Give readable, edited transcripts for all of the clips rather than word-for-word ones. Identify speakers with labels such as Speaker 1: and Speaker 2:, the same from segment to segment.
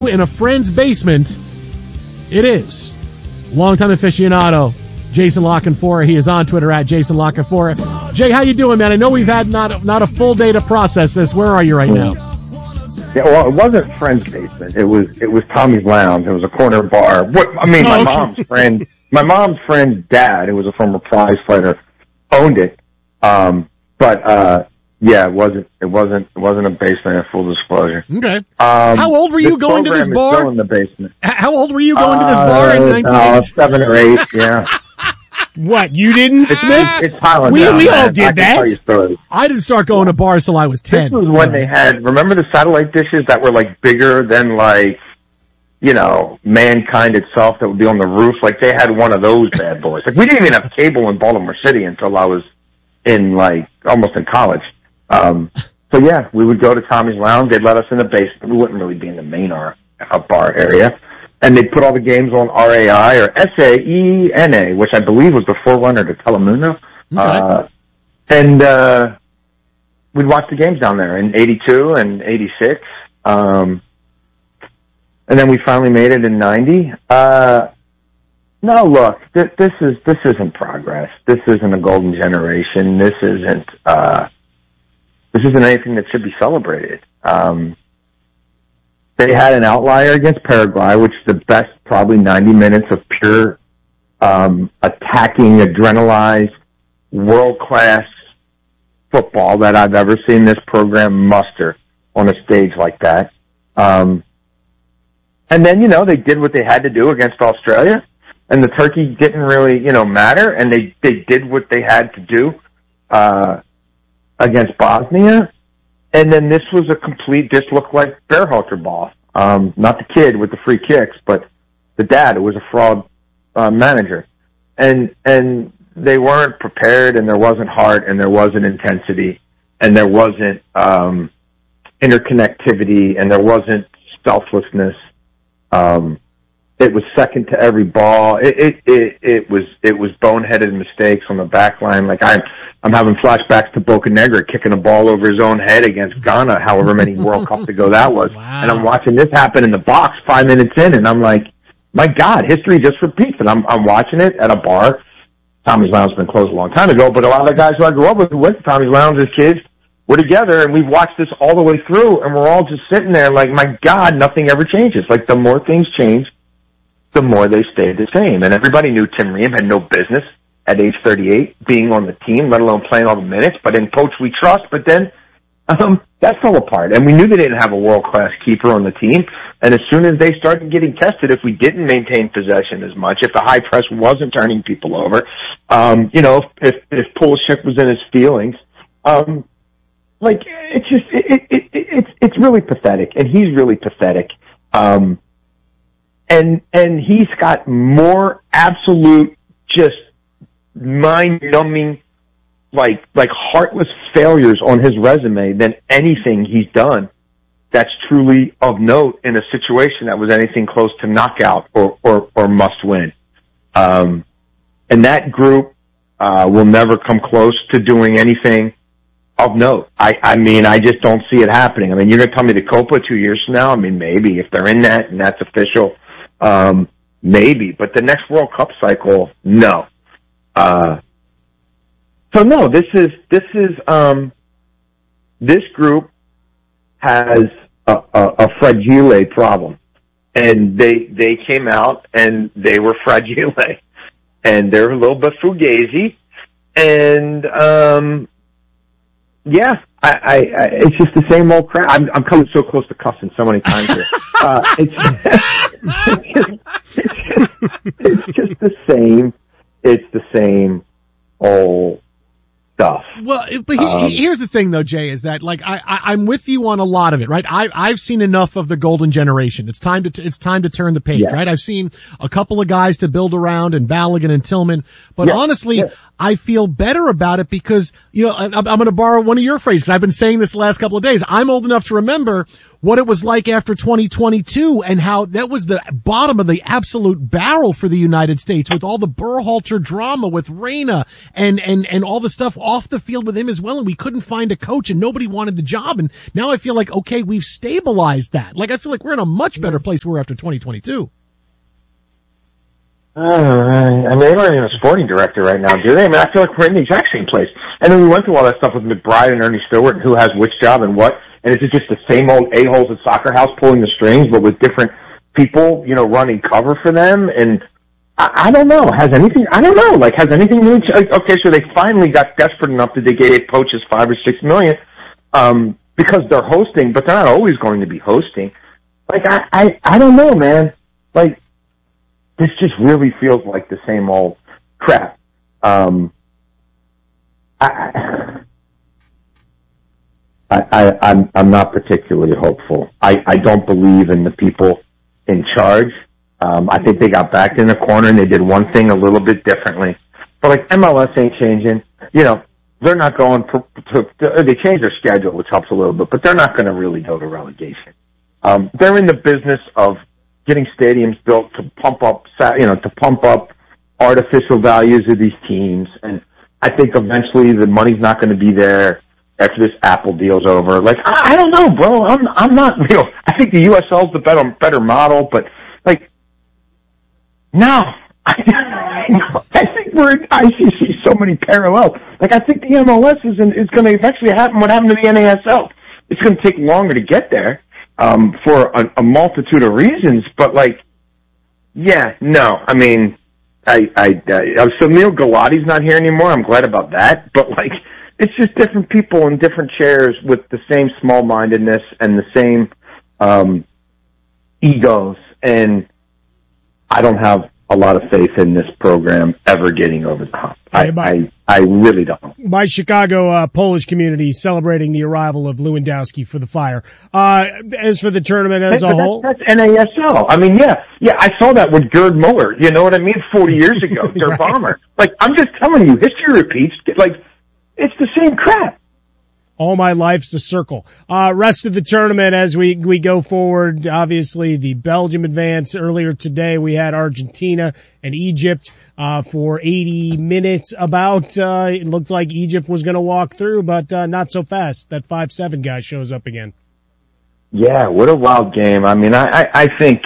Speaker 1: in a friend's basement, it is. Longtime aficionado, Jason La Canfora. He is on Twitter at Jason La Canfora. Jay, how you doing, man? I know we've had not a full day to process this. Where are you right now?
Speaker 2: Yeah, well, it wasn't friend's basement. It was Tommy's Lounge. It was a corner bar. My mom's friend's dad, who was a former prize fighter, owned it. Yeah, it wasn't a basement. Full disclosure.
Speaker 1: Okay. How old were you going to this bar?
Speaker 2: Still in the basement.
Speaker 1: How old were you going to this bar in 1980?
Speaker 2: 7 or 8. Yeah.
Speaker 1: What, you didn't, Smith?
Speaker 2: It's Highland.
Speaker 1: We
Speaker 2: man.
Speaker 1: all did that.
Speaker 2: Tell you
Speaker 1: I didn't start going to bars till I was 10.
Speaker 2: This was when they had, remember the satellite dishes that were like bigger than like, Mankind itself that would be on the roof? Like they had one of those bad boys. Like we didn't even have cable in Baltimore City until I was in almost in college. So yeah, we would go to Tommy's Lounge. They'd let us in the basement. We wouldn't really be in the main bar area. And they'd put all the games on RAI or SAENA, which I believe was the forerunner to Telemundo.
Speaker 1: Okay.
Speaker 2: And we'd watch the games down there in 82 and 86. And then we finally made it in 90. No, look, this isn't progress. This isn't a golden generation. This isn't anything that should be celebrated. They had an outlier against Paraguay, which is the best probably 90 minutes of pure attacking, adrenalized, world-class football that I've ever seen this program muster on a stage like that. And then, they did what they had to do against Australia, and the turkey didn't really, matter, and they did what they had to do against Bosnia. And then this was a complete, this looked like Berhalter ball. Not the kid with the free kicks, but the dad who was a fraud manager. And they weren't prepared, and there wasn't heart, and there wasn't intensity, and there wasn't interconnectivity, and there wasn't selflessness. It was second to every ball. It was boneheaded mistakes on the back line. Like I'm having flashbacks to Bocanegra kicking a ball over his own head against Ghana, however many World Cups ago that was.
Speaker 1: Wow.
Speaker 2: And I'm watching this happen in the box 5 minutes in, and I'm like, my God, history just repeats. And I'm watching it at a bar. Tommy's Lounge has been closed a long time ago, but a lot of the guys who I grew up with who went to Tommy's Lounge as kids were together, and we've watched this all the way through, and we're all just sitting there like, my God, nothing ever changes. Like, the more things change, the more they stayed the same. And everybody knew Tim Ream had no business at age 38 being on the team, let alone playing all the minutes. But in coach we trust. But then that fell apart. And we knew they didn't have a world-class keeper on the team. And as soon as they started getting tested, if we didn't maintain possession as much, if the high press wasn't turning people over, if Pulisic was in his feelings, it's really pathetic. And he's really pathetic. And he's got more absolute, just mind-numbing, like heartless failures on his resume than anything he's done that's truly of note in a situation that was anything close to knockout or must win. And that group will never come close to doing anything of note. I mean, I just don't see it happening. I mean, you're going to tell me the Copa 2 years from now? I mean, maybe if they're in that and that's official. Maybe, but the next World Cup cycle, no. So no, this group has a fragile problem, and they came out and they were fragile, and they're a little bit fugazi, and yeah, it's just the same old crap. I'm coming so close to cussing so many times here. It's just the same. It's the same old stuff.
Speaker 1: Well, but here's the thing, though, Jay, is that I'm with you on a lot of it, right? I've seen enough of the golden generation. It's time to turn the page, right? I've seen a couple of guys to build around, and Balogun and Tillman, but honestly, I feel better about it because I'm going to borrow one of your phrases. I've been saying this the last couple of days. I'm old enough to remember what it was like after 2022 and how that was the bottom of the absolute barrel for the United States with all the Berhalter drama with Reyna and all the stuff off the field with him as well. And we couldn't find a coach and nobody wanted the job. And now I feel like, okay, we've stabilized that. Like, I feel like we're in a much better place we were after 2022.
Speaker 2: I mean, they don't even have a sporting director right now, do they? I mean, I feel like we're in the exact same place. And then we went through all that stuff with McBride and Ernie Stewart and who has which job and what. And it's just the same old a-holes at Soccer House pulling the strings, but with different people, you know, running cover for them. And I don't know. Has anything really okay, so they finally got desperate enough that they gave coaches $5 or $6 million, because they're hosting, but they're not always going to be hosting. Like, I don't know, man. Like, this just really feels like the same old crap. I'm not particularly hopeful. I don't believe in the people in charge. I think they got backed in the corner and they did one thing a little bit differently. But like MLS ain't changing. You know, they're not going they changed their schedule, which helps a little bit, but they're not going to really go to relegation. They're in the business of getting stadiums built to pump up artificial values of these teams. And I think eventually the money's not going to be there after this Apple deal's over. Like, I don't know, bro. I'm not, you know, I think the USL is the better model, but like, no. I think we're in ICC so many parallels. Like, I think the MLS is going to eventually happen what happened to the NASL. It's going to take longer to get there. For a multitude of reasons, but like, yeah, no, I mean, so Neil Galati's not here anymore. I'm glad about that, but like, it's just different people in different chairs with the same small-mindedness and the same, egos. And I don't have a lot of faith in this program ever getting over the hump. I really don't.
Speaker 3: My Chicago Polish community celebrating the arrival of Lewandowski for the Fire. As for the tournament as a whole,
Speaker 2: that's NASL. I mean, yeah, I saw that with Gerd Muller. You know what I mean? 40 years ago, their right. Bomber. Like, I'm just telling you, history repeats. Like, it's the same crap.
Speaker 3: All my life's a circle. Rest of the tournament as we go forward. Obviously, the Belgium advance earlier today. We had Argentina and Egypt for 80 minutes. It looked like Egypt was going to walk through, but not so fast. That 5-7 guy shows up again.
Speaker 2: Yeah, what a wild game. I mean, I think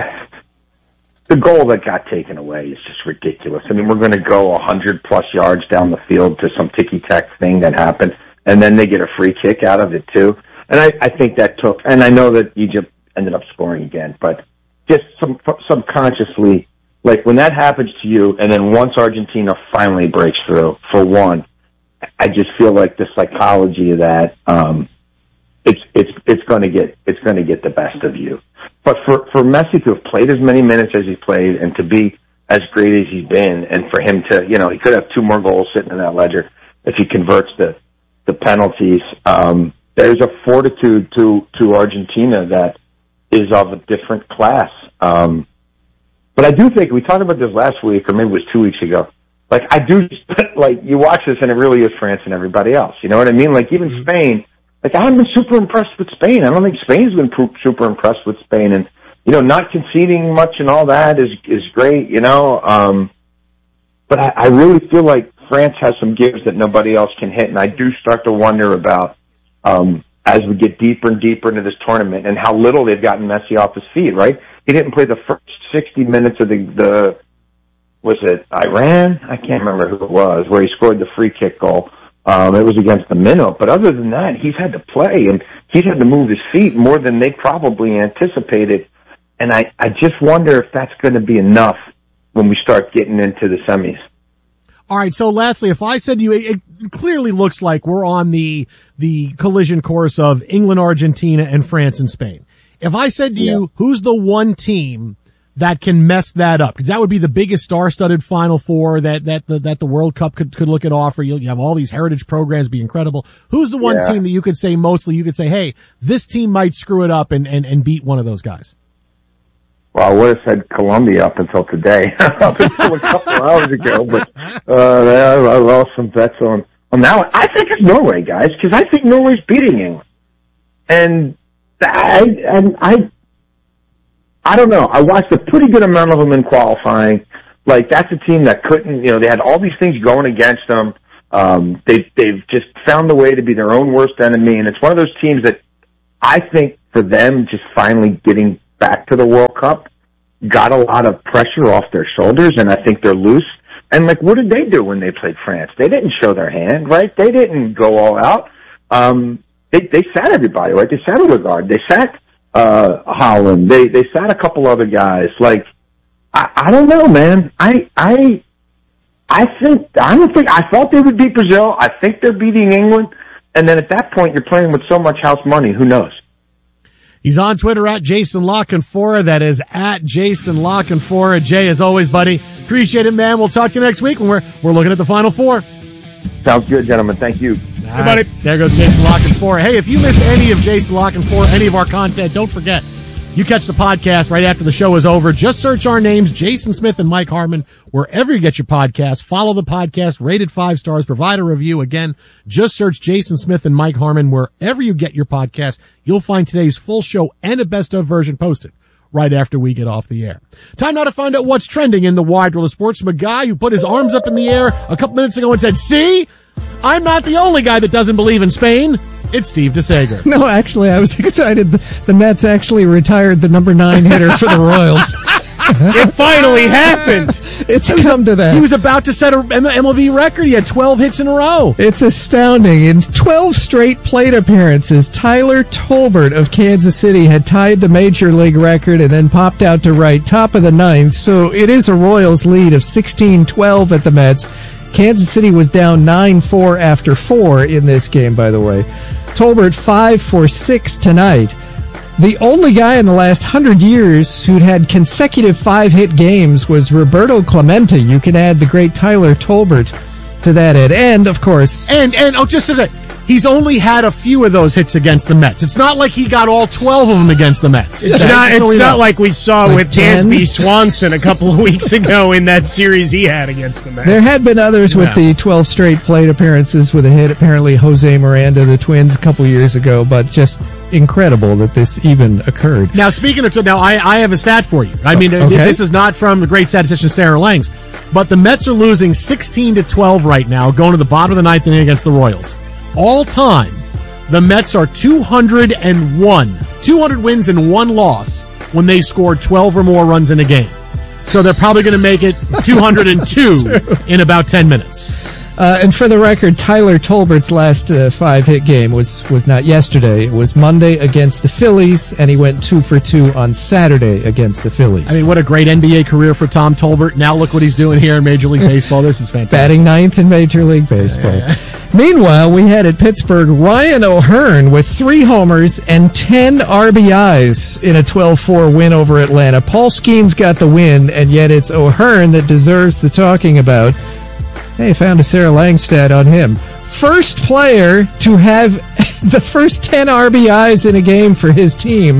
Speaker 2: the goal that got taken away is just ridiculous. I mean, we're going to go 100-plus yards down the field to some ticky-tack thing that happened. And then they get a free kick out of it too. And I think that took, and I know that Egypt ended up scoring again, but just subconsciously, like when that happens to you, and then once Argentina finally breaks through, for one, I just feel like the psychology of that, it's going to get the best of you. But for Messi to have played as many minutes as he played and to be as great as he's been, and for him to, you know, he could have 2 more goals sitting in that ledger if he converts the penalties. There's a fortitude to Argentina that is of a different class. But I do think, we talked about this last week, or maybe it was 2 weeks ago, like, I do, like, you watch this and it really is France and everybody else. You know what I mean? Like, even Spain, like, I haven't been super impressed with Spain. I don't think Spain's been super impressed with Spain. And, you know, not conceding much and all that is great, you know. But I really feel like France has some gives that nobody else can hit, and I do start to wonder about, as we get deeper and deeper into this tournament, and how little they've gotten Messi off his feet, right? He didn't play the first 60 minutes of was it Iran? I can't remember who it was, where he scored the free kick goal. It was against the Minnow, but other than that, he's had to play, and he's had to move his feet more than they probably anticipated, and I just wonder if that's going to be enough when we start getting into the semis.
Speaker 1: All right. So lastly, if I said to you, it clearly looks like we're on the collision course of England, Argentina, and France and Spain. If I said to you, who's the one team that can mess that up? Because that would be the biggest star-studded Final Four that the World Cup could look at offer. You have all these heritage programs, be incredible. Who's the one team that you could say mostly, you could say, hey, this team might screw it up and beat one of those guys?
Speaker 2: Well, I would have said Colombia up until today, up until a couple hours ago, but I lost some bets on that one. I think it's Norway, guys, because I think Norway's beating England. And I don't know. I watched a pretty good amount of them in qualifying. Like, that's a team that couldn't, they had all these things going against them. They've just found a way to be their own worst enemy, and it's one of those teams that I think for them just finally getting back to the World Cup got a lot of pressure off their shoulders, and I think they're loose. And, like, what did they do when they played France? They didn't show their hand, right? They didn't go all out. They sat everybody, right? They sat Odegaard. They sat Holland. They sat a couple other guys. Like, I don't know, man. I thought they would beat Brazil. I think they're beating England. And then at that point, you're playing with so much house money. Who knows?
Speaker 1: He's on Twitter at Jason La Canfora. That is at Jason La Canfora. Jay, as always, buddy, appreciate it, man. We'll talk to you next week when we're looking at the Final Four.
Speaker 2: Sounds good, gentlemen. Thank you.
Speaker 1: Hey, buddy. There goes Jason La Canfora. Hey, if you missed any of Jason La Canfora, any of our content, don't forget, you catch the podcast right after the show is over. Just search our names, Jason Smith and Mike Harmon, wherever you get your podcast. Follow the podcast, rated 5 stars, provide a review. Again, just search Jason Smith and Mike Harmon wherever you get your podcast. You'll find today's full show and a best-of version posted right after we get off the air. Time now to find out what's trending in the wide world of sports from a guy who put his arms up in the air a couple minutes ago and said, "See, I'm not the only guy that doesn't believe in Spain." It's Steve DeSager.
Speaker 4: No, actually, I was excited. The Mets actually retired the number 9 hitter for the Royals.
Speaker 3: It finally happened.
Speaker 4: It's come to that.
Speaker 1: He was about to set a MLB record. He had 12 hits in a row.
Speaker 4: It's astounding. In 12 straight plate appearances, Tyler Tolbert of Kansas City had tied the Major League record and then popped out to right, top of the 9th. So it is a Royals lead of 16-12 at the Mets. Kansas City was down 9-4 after 4 in this game, by the way. Tolbert 5 for 6 tonight. The only guy in the last 100 years who'd had consecutive 5-hit games was Roberto Clemente. You can add the great Tyler Tolbert to that end. And, of course...
Speaker 1: And just a he's only had a few of those hits against the Mets. It's not like he got all 12 of them against the Mets.
Speaker 3: It's not like we saw with Dansby Swanson a couple of weeks ago in that series he had against the Mets.
Speaker 4: There had been others with the 12 straight plate appearances with a hit. Apparently Jose Miranda, the Twins, a couple years ago, but just incredible that this even occurred.
Speaker 1: Now, speaking of... Now, I have a stat for you. I mean, This is not from the great statistician Sarah Langs, but the Mets are losing 16-12 right now, going to the bottom of the 9th inning against the Royals. All time, the Mets are 201. 200 wins and 1 loss when they scored 12 or more runs in a game. So they're probably going to make it 202 in about 10 minutes.
Speaker 4: And for the record, Tyler Tolbert's last 5-hit game was not yesterday. It was Monday against the Phillies, and he went 2 for 2 on Saturday against the Phillies.
Speaker 1: I mean, what a great NBA career for Tom Tolbert. Now look what he's doing here in Major League Baseball. This is fantastic.
Speaker 4: Batting 9th in Major League Baseball. Meanwhile, we had at Pittsburgh Ryan O'Hearn with 3 homers and 10 RBIs in a 12-4 win over Atlanta. Paul Skeens got the win, and yet it's O'Hearn that deserves the talking about. Hey, found a Sarah Lang stat on him. First player to have the first 10 RBIs in a game for his team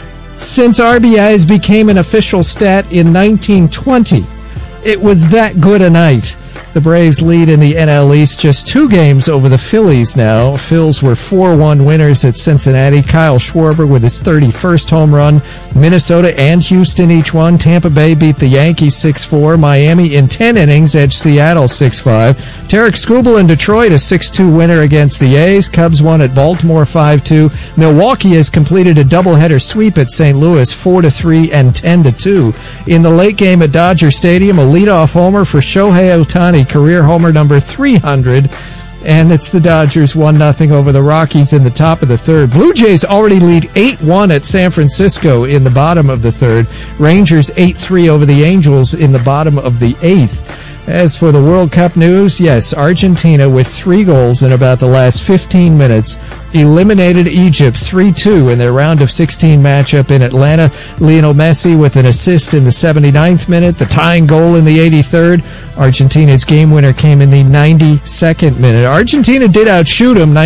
Speaker 4: since RBIs became an official stat in 1920. It was that good a night. The Braves lead in the NL East just 2 games over the Phillies now. Phils were 4-1 winners at Cincinnati. Kyle Schwarber with his 31st home run. Minnesota and Houston each won. Tampa Bay beat the Yankees 6-4. Miami in 10 innings edged Seattle 6-5. Tarek Skubal in Detroit, a 6-2 winner against the A's. Cubs won at Baltimore 5-2. Milwaukee has completed a doubleheader sweep at St. Louis 4-3 and 10-2. In the late game at Dodger Stadium, a leadoff homer for Shohei Ohtani, career homer number 300, and it's the Dodgers 1-0 over the Rockies in the top of the 3rd. Blue Jays already lead 8-1 at San Francisco in the bottom of the 3rd. Rangers 8-3 over the Angels in the bottom of the 8th. As for the World Cup news, yes, Argentina with 3 goals in about the last 15 minutes eliminated Egypt 3-2 in their round of 16 matchup in Atlanta. Lionel Messi with an assist in the 79th minute, the tying goal in the 83rd. Argentina's game winner came in the 92nd minute. Argentina did outshoot them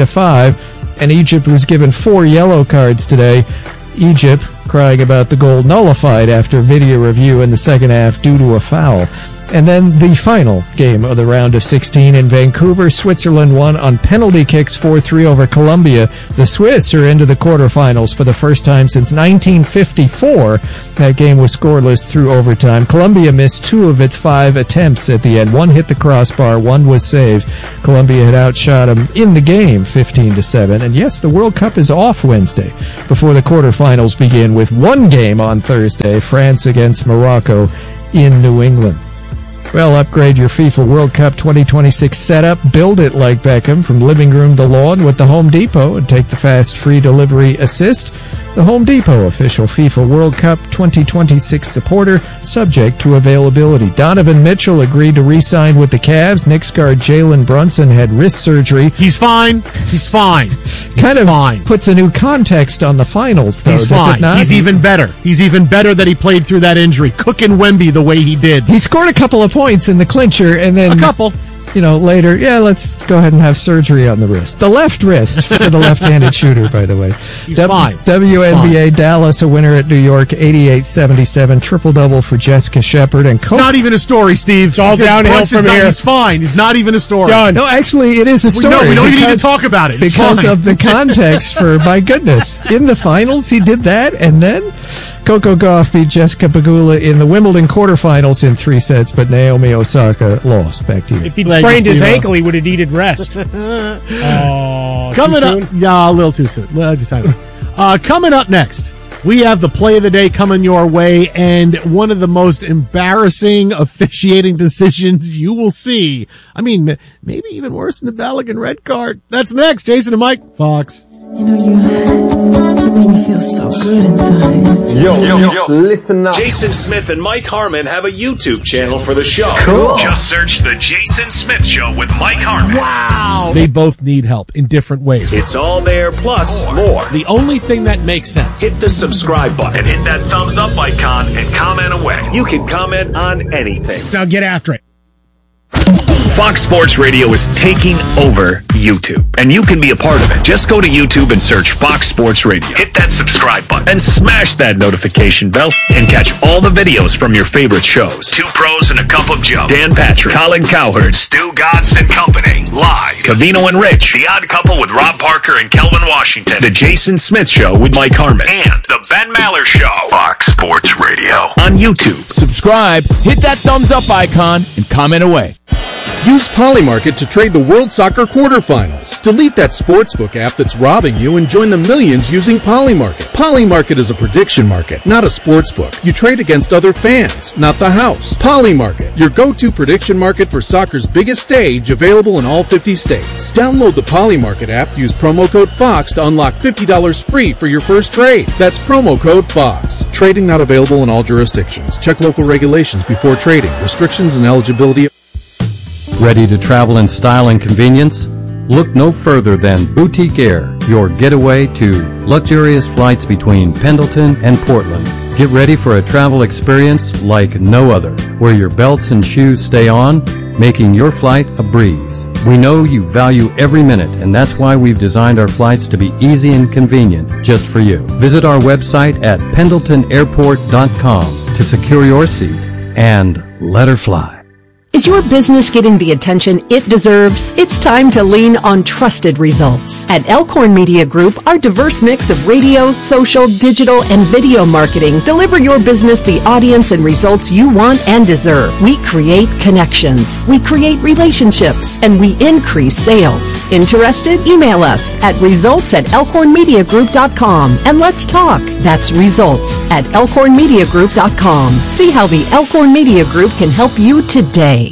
Speaker 4: 19-5, and Egypt was given 4 yellow cards today. Egypt crying about the goal nullified after video review in the second half due to a foul. And then the final game of the round of 16 in Vancouver, Switzerland won on penalty kicks 4-3 over Colombia. The Swiss are into the quarterfinals for the first time since 1954. That game was scoreless through overtime. Colombia missed 2 of its 5 attempts at the end. 1 hit the crossbar, 1 was saved. Colombia had outshot them in the game 15-7. And yes, the World Cup is off Wednesday before the quarterfinals begin with 1 game on Thursday, France against Morocco in New England. Well, upgrade your FIFA World Cup 2026 setup. Build it like Beckham from living room to lawn with the Home Depot and take the fast free delivery assist. The Home Depot, official FIFA World Cup 2026 supporter, subject to availability. Donovan Mitchell agreed to re-sign with the Cavs. Knicks guard Jalen Brunson had wrist surgery.
Speaker 1: He's fine. He's fine.
Speaker 4: Kind of puts a new context on the finals, though,
Speaker 1: He's
Speaker 4: does
Speaker 1: fine.
Speaker 4: it not?
Speaker 1: He's even better. He's even better that he played through that injury. Cooking Wemby the way he did.
Speaker 4: He scored a couple of points in the clincher, and then...
Speaker 1: A couple.
Speaker 4: Later, let's go ahead and have surgery on the wrist. The left wrist for the left-handed shooter, by the way.
Speaker 1: He's fine.
Speaker 4: WNBA, fine. Dallas, a winner at New York, 88-77, triple-double for Jessica Shepard. And
Speaker 1: it's not even a story, Steve.
Speaker 3: It's all downhill from here.
Speaker 1: He's fine. It's not even a story.
Speaker 3: Done.
Speaker 4: No, actually, it is a story.
Speaker 1: We don't even need to talk about it. It's
Speaker 4: because
Speaker 1: fine.
Speaker 4: of the context for, my goodness, in the finals, he did that, and then... Coco Gauff beat Jessica Pegula in the Wimbledon quarterfinals in 3 sets, but Naomi Osaka lost. Back to you.
Speaker 3: If he'd sprained his ankle, he would have needed rest.
Speaker 1: Coming up, a little too soon. Coming up next, we have the play of the day coming your way, and one of the most embarrassing officiating decisions you will see. I mean, maybe even worse than the Balogun red card. That's next. Jason and Mike, Fox.
Speaker 5: You make me feel so good inside.
Speaker 6: Yo, listen up.
Speaker 7: Jason Smith and Mike Harmon have a YouTube channel for the show.
Speaker 6: Cool.
Speaker 8: Just search The Jason Smith Show with Mike Harmon.
Speaker 1: Wow. They both need help in different ways.
Speaker 7: It's all there, plus more.
Speaker 1: The only thing that makes sense.
Speaker 7: Hit the subscribe button.
Speaker 8: And hit that thumbs up icon and comment away.
Speaker 7: You can comment on anything.
Speaker 3: Now get after it.
Speaker 8: Fox Sports Radio is taking over YouTube, and you can be a part of it. Just go to YouTube and search Fox Sports Radio. Hit that subscribe button and smash that notification bell and catch all the videos from your favorite shows. 2 Pros and a Cup of Joe, Dan Patrick, Colin Cowherd, Stu Godson and Company, live, Covino and Rich, The Odd Couple with Rob Parker and Kelvin Washington, The Jason Smith Show with Mike Harmon, and The Ben Maller Show. Fox Sports Radio on YouTube.
Speaker 9: Subscribe, hit that thumbs up icon, and comment away.
Speaker 10: Use Polymarket to trade the World Soccer quarterfinals. Delete that sportsbook app that's robbing you and join the millions using Polymarket. Polymarket is a prediction market, not a sportsbook. You trade against other fans, not the house. Polymarket, your go-to prediction market for soccer's biggest stage, available in all 50 states. Download the Polymarket app, use promo code FOX to unlock $50 free for your first trade. That's promo code FOX. Trading not available in all jurisdictions. Check local regulations before trading. Restrictions and eligibility.
Speaker 11: Ready to travel in style and convenience? Look no further than Boutique Air, your getaway to luxurious flights between Pendleton and Portland. Get ready for a travel experience like no other, where your belts and shoes stay on, making your flight a breeze. We know you value every minute, and that's why we've designed our flights to be easy and convenient just for you. Visit our website at pendletonairport.com to secure your seat and let her fly.
Speaker 12: Is your business getting the attention it deserves? It's time to lean on trusted results. At Elkhorn Media Group, our diverse mix of radio, social, digital, and video marketing deliver your business the audience and results you want and deserve. We create connections, we create relationships, and we increase sales. Interested? Email us at results@elkhornmediagroup.com and let's talk. That's results@elkhornmediagroup.com. See how the Elkhorn Media Group can help you today.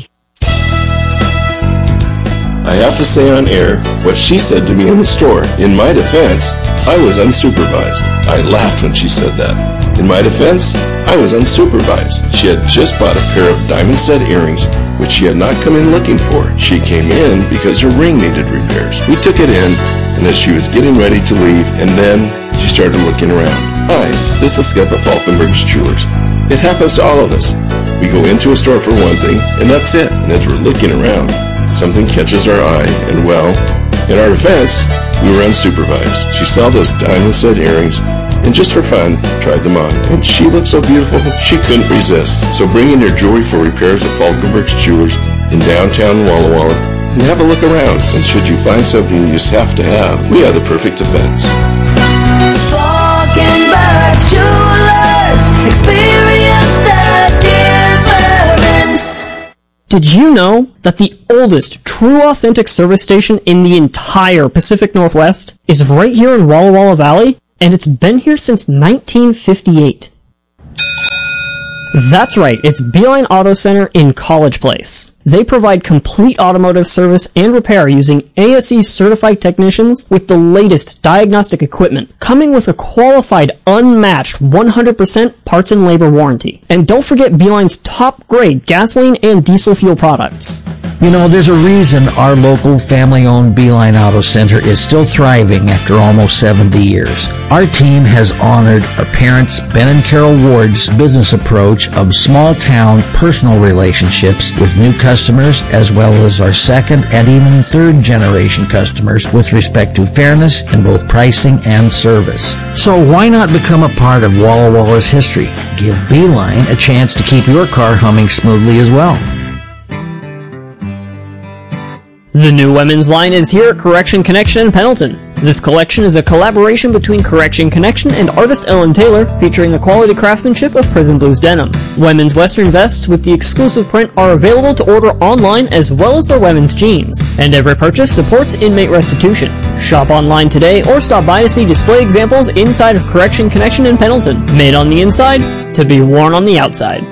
Speaker 13: I have to say on air what she said to me in the store. In my defense, I was unsupervised. I laughed when she said that. In my defense, I was unsupervised. She had just bought a pair of diamond-stud earrings, which she had not come in looking for. She came in because her ring needed repairs. We took it in, and as she was getting ready to leave, and then she started looking around. Hi, this is Skip at Falkenberg's Jewelers. It happens to all of us. We go into a store for one thing, and that's it. And as we're looking around, something catches our eye, and well, in our defense, we were unsupervised. She saw those diamond-stud earrings, and just for fun, tried them on. And she looked so beautiful, she couldn't resist. So bring in your jewelry for repairs at Falkenberg's Jewelers in downtown Walla Walla and have a look around. And should you find something you just have to have, we have the perfect defense.
Speaker 5: Falkenberg's Jewelers, experience the difference.
Speaker 14: Did you know that the oldest true authentic service station in the entire Pacific Northwest is right here in Walla Walla Valley? And it's been here since 1958. That's right, it's Beeline Auto Center in College Place. They provide complete automotive service and repair using ASE certified technicians with the latest diagnostic equipment, coming with a qualified, unmatched 100% parts and labor warranty. And don't forget Beeline's top grade gasoline and diesel fuel products.
Speaker 15: You know, there's a reason our local family-owned Beeline Auto Center is still thriving after almost 70 years. Our team has honored our parents, Ben and Carol Ward's business approach of small-town personal relationships with new customers, as well as our second and even third generation customers with respect to fairness in both pricing and service. So why not become a part of Walla Walla's history? Give Beeline a chance to keep your car humming smoothly as well.
Speaker 14: The new women's line is here at Correction Connection in Pendleton. This collection is a collaboration between Correction Connection and artist Ellen Taylor, featuring the quality craftsmanship of Prison Blues denim. Women's western vests with the exclusive print are available to order online, as well as their women's jeans. And every purchase supports inmate restitution. Shop online today or stop by to see display examples inside of Correction Connection in Pendleton. Made on the inside, to be worn on the outside.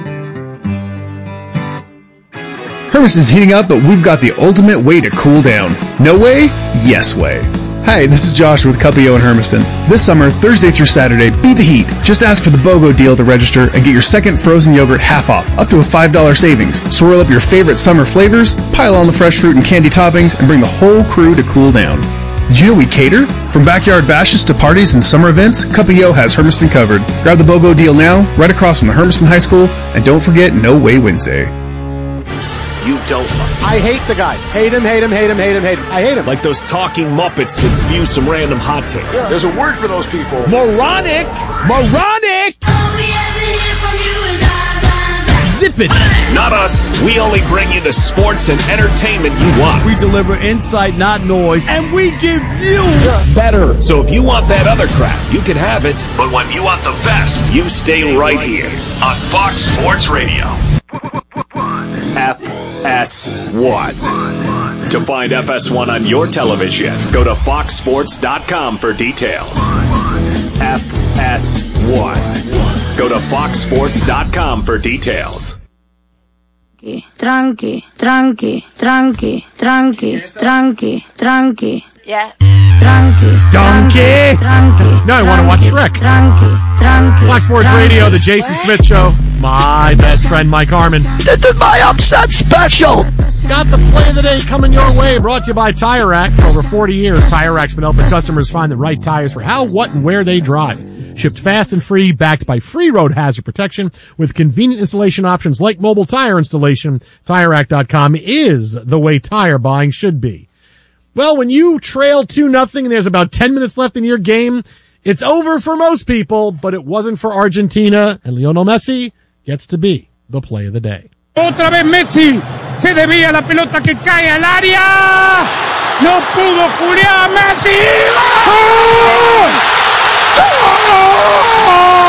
Speaker 16: Hermiston's heating up, but we've got the ultimate way to cool down. No way? Yes way. Hi, this is Josh with Cuppio in Hermiston. This summer, Thursday through Saturday, beat the heat. Just ask for the BOGO deal to register and get your second frozen yogurt half off, up to a $5 savings. Swirl up your favorite summer flavors, pile on the fresh fruit and candy toppings, and bring the whole crew to cool down. Did you know we cater? From backyard bashes to parties and summer events, Cuppio has Hermiston covered. Grab the BOGO deal now, right across from the Hermiston High School, and don't forget No Way Wednesday.
Speaker 7: You don't like.
Speaker 1: I hate the guy. Hate him. I hate him.
Speaker 7: Like those talking Muppets that spew some random hot takes.
Speaker 6: Yeah. There's a word for those people.
Speaker 9: Moronic! Zip it!
Speaker 7: Not us. We only bring you the sports and entertainment you want.
Speaker 9: We deliver insight, not noise, and we give you
Speaker 7: better. So if you want that other crap, you can have it. But when you want the best, you stay right here on Fox Sports Radio. FS1. To find FS1 on your television, go to foxsports.com for details. FS1. Go to foxsports.com for details.
Speaker 5: Tranqui. Yeah.
Speaker 1: Donkey. Now I want to watch Shrek. Fox Sports Radio, the Jason Smith Show. My best friend, Mike Harmon.
Speaker 15: This is my upset special.
Speaker 1: Got the play of the day coming your way, brought to you by Tire Rack. For over 40 years, Tire Rack's been helping customers find the right tires for how, what, and where they drive. Shipped fast and free, backed by free road hazard protection with convenient installation options like mobile tire installation. TireRack.com is the way tire buying should be. Well, when you trail 2-0 and there's about 10 minutes left in your game, it's over for most people, but it wasn't for Argentina, and Lionel Messi gets to be the play of the day.
Speaker 3: Otra vez Messi, se desvía la pelota que cae al área, no pudo Julián Messi. ¡Gol! ¡Gol!